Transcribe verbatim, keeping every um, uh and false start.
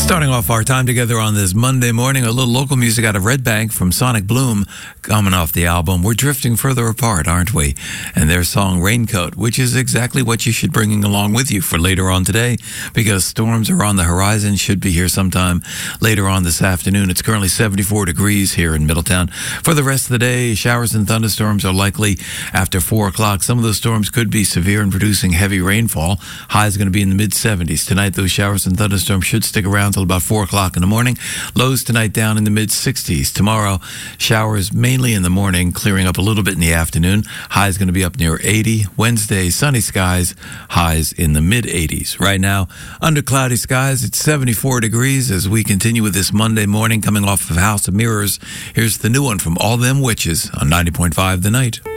Starting off our time together on this Monday morning, a little local music out of Red Bank from Sonic Bloom coming off the album We're Drifting Further Apart, Aren't We? And their song Raincoat, which is exactly what you should bring along with you for later on today, because storms are on the horizon, should be here sometime later on this afternoon. It's currently seventy-four degrees here in Middletown. For the rest of the day, showers and thunderstorms are likely after four o'clock. Some of those storms could be severe and producing heavy rainfall. High is going to be in the mid seventies. Tonight, those showers and thunderstorms should stick around until about four o'clock in the morning. Lows tonight down in the mid sixties. Tomorrow, showers mainly in the morning, clearing up a little bit in the afternoon. High is going to be up near eighty. Wednesday, sunny skies, highs in the mid eighties. Right now, under cloudy skies, it's seventy-four degrees as we continue with this Monday morning coming off of House of Mirrors. Here's the new one from All Them Witches on ninety point five The Night.